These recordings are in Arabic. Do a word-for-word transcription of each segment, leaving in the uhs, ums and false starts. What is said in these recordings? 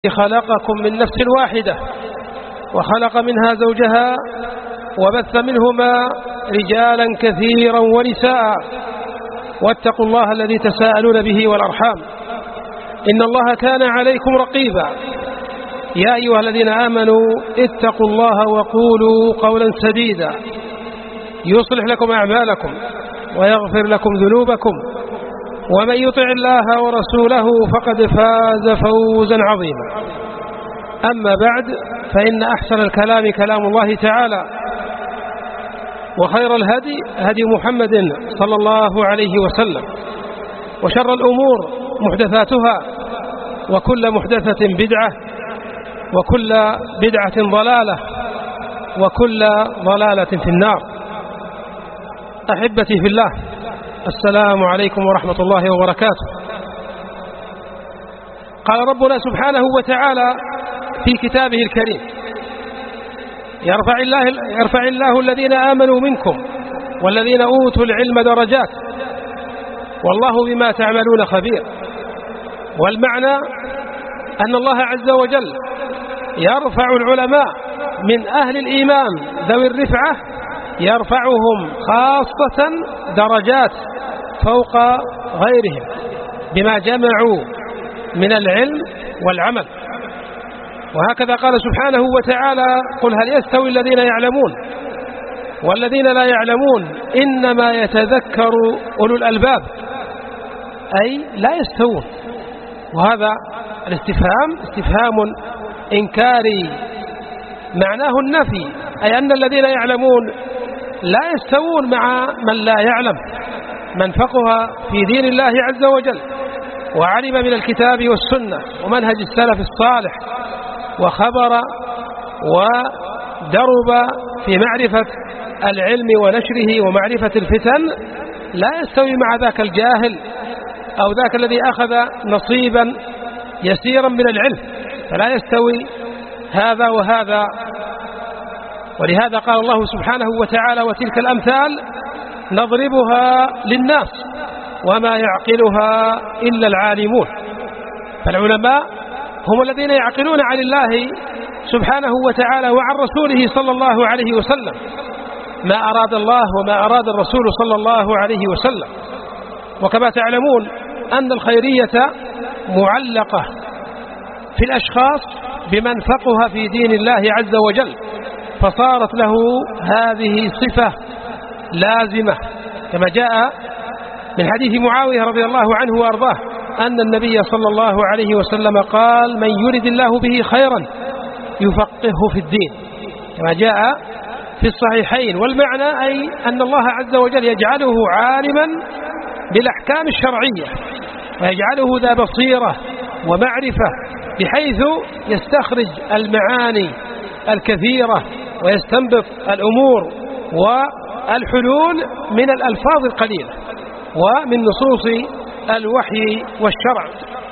خلقكم من نفس واحدة وخلق منها زوجها وبث منهما رجالا كثيرا ونساء واتقوا الله الذي تساءلون به والأرحام إن الله كان عليكم رقيبا يا أيها الذين آمنوا اتقوا الله وقولوا قولا سديدا يصلح لكم أعمالكم ويغفر لكم ذنوبكم ومن يطع الله ورسوله فقد فاز فوزا عظيما. أما بعد فإن أحسن الكلام كلام الله تعالى وخير الهدي هدي محمد صلى الله عليه وسلم وشر الأمور محدثاتها وكل محدثة بدعة وكل بدعة ضلالة وكل ضلالة في النار. أحبتي في الله، السلام عليكم ورحمة الله وبركاته. قال ربنا سبحانه وتعالى في كتابه الكريم: يرفع الله, يرفع الله الذين آمنوا منكم والذين أوتوا العلم درجات والله بما تعملون خبير. والمعنى أن الله عز وجل يرفع العلماء من أهل الإيمان ذوي الرفعة، يرفعهم خاصة درجات فوق غيرهم بما جمعوا من العلم والعمل. وهكذا قال سبحانه وتعالى: قل هل يستوي الذين يعلمون والذين لا يعلمون إنما يتذكر أولو الألباب، أي لا يستوون. وهذا الاستفهام استفهام إنكاري معناه النفي، أي أن الذين يعلمون لا يستوون مع من لا يعلم، من فقه في دين الله عز وجل وعلم من الكتاب والسنة ومنهج السلف الصالح وخبر ودرب في معرفة العلم ونشره ومعرفة الفتن، لا يستوي مع ذاك الجاهل أو ذاك الذي أخذ نصيبا يسيرا من العلم، فلا يستوي هذا وهذا. ولهذا قال الله سبحانه وتعالى: وتلك الأمثال نضربها للناس وما يعقلها إلا العالمون. فالعلماء هم الذين يعقلون عن الله سبحانه وتعالى وعن رسوله صلى الله عليه وسلم ما أراد الله وما أراد الرسول صلى الله عليه وسلم. وكما تعلمون أن الخيرية معلقة في الأشخاص بمن فقه في دين الله عز وجل، فصارت له هذه صفة لازمة، كما جاء من حديث معاوية رضي الله عنه وأرضاه أن النبي صلى الله عليه وسلم قال: من يرد الله به خيرا يفقهه في الدين، كما جاء في الصحيحين. والمعنى أي أن الله عز وجل يجعله عالما بالأحكام الشرعية ويجعله ذا بصيرة ومعرفة بحيث يستخرج المعاني الكثيرة ويستنبط الأمور والحلول من الألفاظ القليلة ومن نصوص الوحي والشرع.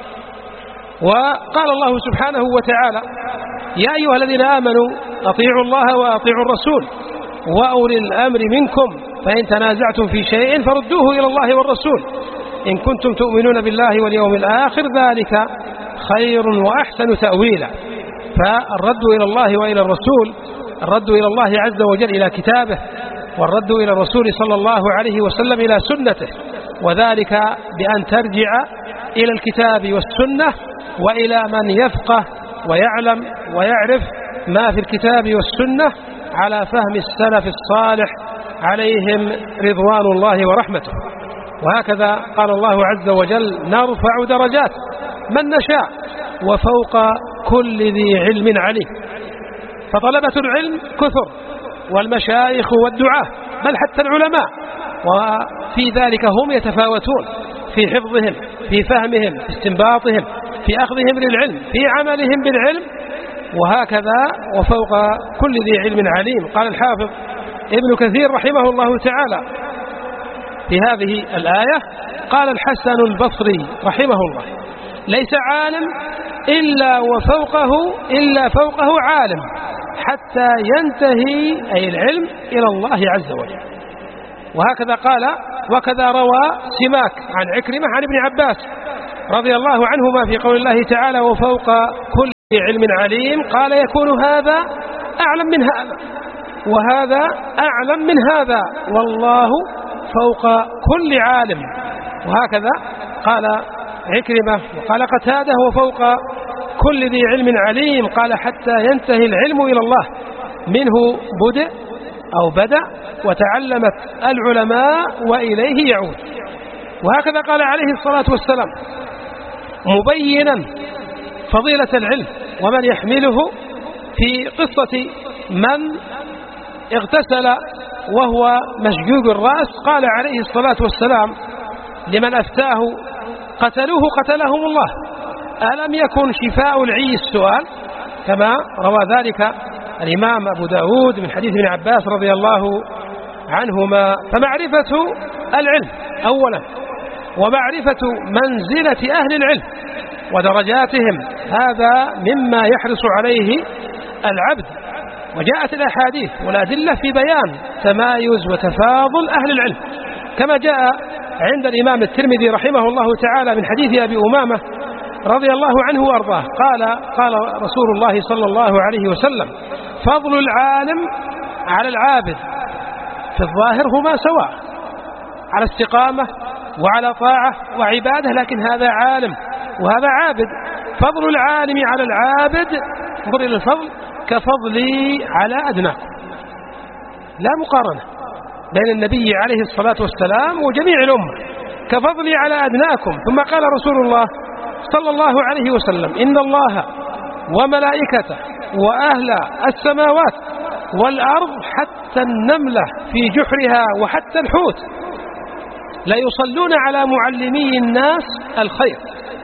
وقال الله سبحانه وتعالى: يا أيها الذين آمنوا أطيعوا الله وأطيعوا الرسول وأولي الأمر منكم فإن تنازعتم في شيء فردوه إلى الله والرسول إن كنتم تؤمنون بالله واليوم الآخر ذلك خير وأحسن تأويلا. فالرد إلى الله وإلى الرسول، الرد إلى الله عز وجل إلى كتابه، والرد إلى الرسول صلى الله عليه وسلم إلى سنته، وذلك بأن ترجع إلى الكتاب والسنة وإلى من يفقه ويعلم ويعرف ما في الكتاب والسنة على فهم السلف الصالح عليهم رضوان الله ورحمته. وهكذا قال الله عز وجل: نرفع درجات من نشاء وفوق كل ذي علم عليم. فطلبة العلم كثر والمشايخ والدعاة بل حتى العلماء، وفي ذلك هم يتفاوتون في حفظهم، في فهمهم، في استنباطهم، في أخذهم للعلم، في عملهم بالعلم، وهكذا وفوق كل ذي علم عليم. قال الحافظ ابن كثير رحمه الله تعالى في هذه الآية: قال الحسن البصري رحمه الله: ليس عالم إلا وفوقه إلا فوقه عالم حتى ينتهي أي العلم إلى الله عز وجل. وهكذا قال: وكذا روى سماك عن عكرمة عن ابن عباس رضي الله عنهما في قول الله تعالى: وفوق كل علم عليم، قال يكون هذا أعلم من هذا وهذا أعلم من هذا، والله فوق كل عالم. وهكذا قال عكرمة وقال قتادة وفوق كل ذي علم عليم، قال حتى ينتهي العلم إلى الله، منه بدأ أو بدأ وتعلمت العلماء وإليه يعود. وهكذا قال عليه الصلاة والسلام مبينا فضيلة العلم ومن يحمله في قصة من اغتسل وهو مشجوج الرأس، قال عليه الصلاة والسلام لمن أفتاه قتلوه قتلهم الله، ألم يكن شفاء العي السؤال؟ كما روى ذلك الإمام أبو داود من حديث ابن عباس رضي الله عنهما. فمعرفة العلم أولا، ومعرفة منزلة أهل العلم ودرجاتهم، هذا مما يحرص عليه العبد. وجاءت الأحاديث والأدلة في بيان تمايز وتفاضل أهل العلم، كما جاء عند الإمام الترمذي رحمه الله تعالى من حديث أبي أمامة رضي الله عنه وأرضاه قال قال رسول الله صلى الله عليه وسلم فضل العالم على العابد في الظاهر هما سواء، على استقامة وعلى طاعة وعبادة، لكن هذا عالم وهذا عابد. فضل العالم على العابد، انظر إلى الفضل، كفضلي على أدناكم، لا مقارنة بين النبي عليه الصلاة والسلام وجميع الأمة، كفضلي على أدناكم. ثم قال رسول الله صلى الله عليه وسلم إن الله وملائكته وأهل السماوات والأرض حتى النملة في جحرها وحتى الحوت لا يصلون على معلمي الناس الخير.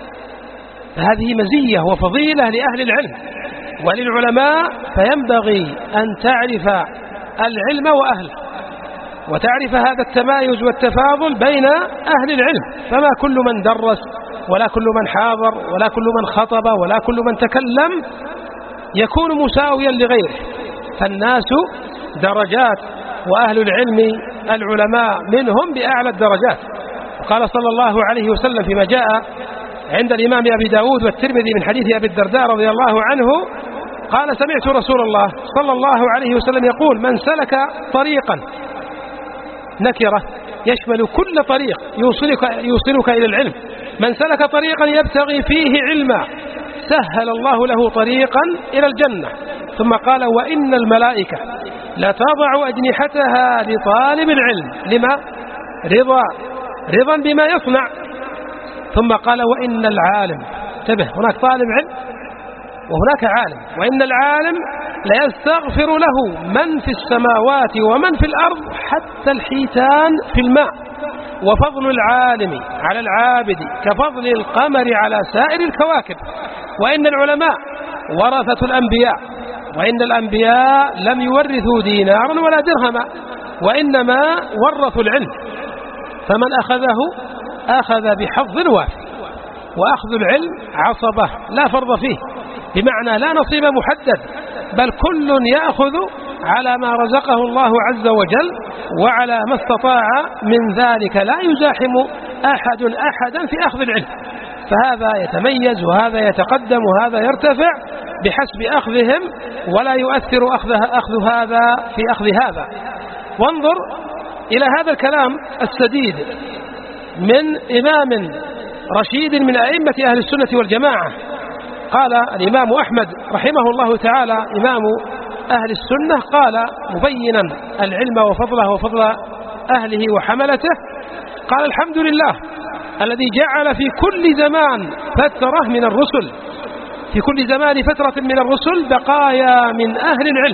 هذه مزية وفضيلة لأهل العلم وللعلماء، فينبغي أن تعرف العلم وأهله وتعرف هذا التمايز والتفاضل بين أهل العلم. فما كل من درس ولا كل من حاضر ولا كل من خطب ولا كل من تكلم يكون مساويا لغيره، فالناس درجات، وأهل العلم العلماء منهم بأعلى الدرجات. قال صلى الله عليه وسلم فيما جاء عند الإمام أبي داود والترمذي من حديث أبي الدرداء رضي الله عنه قال سمعت رسول الله صلى الله عليه وسلم يقول من سلك طريقا، نكرة يشمل كل طريق يوصلك, يوصلك إلى العلم، من سلك طريقا يبتغي فيه علما سهل الله له طريقا إلى الجنة. ثم قال وإن الملائكة لتضع أجنحتها لطالب العلم، لما؟ رضا رضا بما يصنع. ثم قال وإن العالم، انتبه، هناك طالب علم وهناك عالم، وإن العالم ليستغفر له من في السماوات ومن في الأرض حتى الحيتان في الماء. وفضل العالم على العابد كفضل القمر على سائر الكواكب. وإن العلماء ورثة الأنبياء، وإن الأنبياء لم يورثوا دينارا ولا درهما، وإنما ورثوا العلم، فمن أخذه أخذ بحظ وافر. وأخذ العلم عصبة لا فرض فيه، بمعنى لا نصيب محدد، بل كل يأخذ على ما رزقه الله عز وجل وعلى ما استطاع من ذلك، لا يزاحم أحد أحدا في أخذ العلم، فهذا يتميز وهذا يتقدم وهذا يرتفع بحسب أخذهم، ولا يؤثر أخذ هذا في أخذ هذا. وانظر إلى هذا الكلام السديد من إمام رشيد من أئمة أهل السنة والجماعة. قال الإمام أحمد رحمه الله تعالى إمام أهل السنة، قال مبينا العلم وفضله وفضل أهله وحملته، قال الحمد لله الذي جعل في كل زمان فترة من الرسل في كل زمان فترة من الرسل بقايا من أهل العلم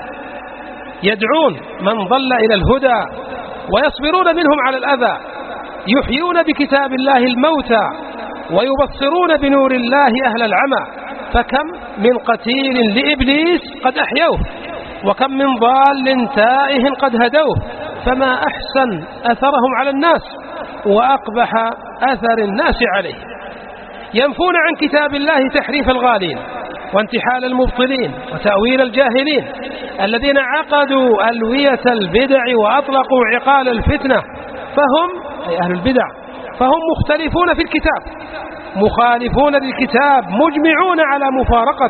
يدعون من ضل إلى الهدى ويصبرون منهم على الأذى، يحيون بكتاب الله الموتى ويبصرون بنور الله أهل العمى. فكم من قتيل لإبليس قد أحيوه، وكم من ضال تائه قد هدوه، فما أحسن أثرهم على الناس وأقبح أثر الناس عليه. ينفون عن كتاب الله تحريف الغالين وانتحال المبطلين وتأويل الجاهلين الذين عقدوا ألوية البدع وأطلقوا عقال الفتنة، فهم أي أهل البدع فهم مختلفون في الكتاب، مخالفون للكتاب، مجمعون على مفارقة